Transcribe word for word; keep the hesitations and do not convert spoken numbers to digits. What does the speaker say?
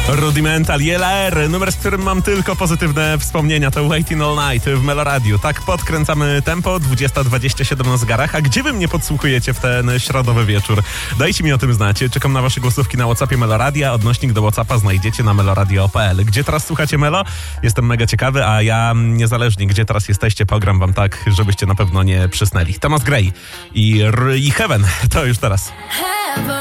Rudimental, L R, numer, z którym mam tylko pozytywne wspomnienia, to Waiting All Night w Meloradiu. Tak podkręcamy tempo, dwudziesta dwadzieścia siedem na zegarach. A gdzie wy mnie podsłuchujecie w ten środowy wieczór? Dajcie mi o tym znać. Czekam na wasze głosówki na WhatsAppie Meloradia. Odnośnik do WhatsAppa znajdziecie na meloradio kropka p l. Gdzie teraz słuchacie Melo? Jestem mega ciekawy, a ja niezależnie gdzie teraz jesteście, pogram wam tak, żebyście na pewno nie przysnęli. Thomas Gray i, i Heaven to już teraz.